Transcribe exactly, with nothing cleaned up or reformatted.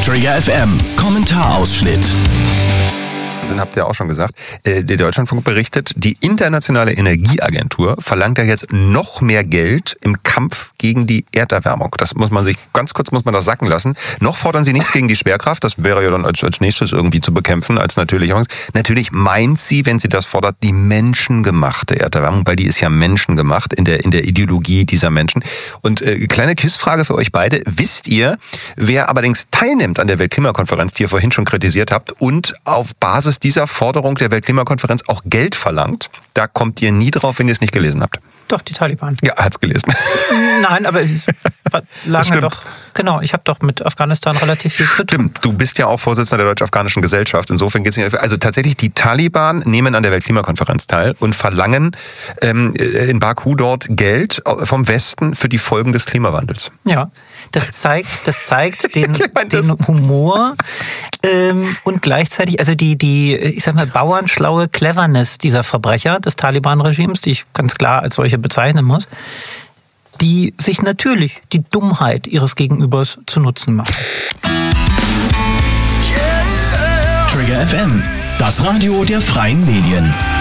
Trigger F M, Kommentarausschnitt. Das habt ihr auch schon gesagt. Der Deutschlandfunk berichtet, die Internationale Energieagentur verlangt ja jetzt noch mehr Geld im Kampf gegen die Erderwärmung. Das muss man sich, ganz kurz muss man das sacken lassen. Noch fordern sie nichts gegen die Schwerkraft. Das wäre ja dann als, als nächstes irgendwie zu bekämpfen, als natürlich. Natürlich meint sie, wenn sie das fordert, die menschengemachte Erderwärmung, weil die ist ja menschengemacht in der, in der Ideologie dieser Menschen. Und äh, kleine Quizfrage für euch beide. Wisst ihr, wer allerdings teilnimmt an der Weltklimakonferenz, die ihr vorhin schon kritisiert habt, und auf Basis dieser Forderung der Weltklimakonferenz auch Geld verlangt? Da kommt ihr nie drauf, wenn ihr es nicht gelesen habt. Doch, die Taliban. Ja, hat's gelesen. Nein, aber lange doch. Genau, ich habe doch mit Afghanistan relativ viel zu tun. Stimmt, du bist ja auch Vorsitzender der Deutsch-Afghanischen Gesellschaft. Insofern geht's nicht. Also tatsächlich, die Taliban nehmen an der Weltklimakonferenz teil und verlangen ähm, in Baku dort Geld vom Westen für die Folgen des Klimawandels. Ja, das zeigt, das zeigt den, den Humor ähm, und gleichzeitig, also die, die, ich sag mal, bauernschlaue Cleverness dieser Verbrecher des Taliban-Regimes, die ich ganz klar als solche bezeichnen muss, die sich natürlich die Dummheit ihres Gegenübers zu Nutzen machen. Trigger F M, das Radio der freien Medien.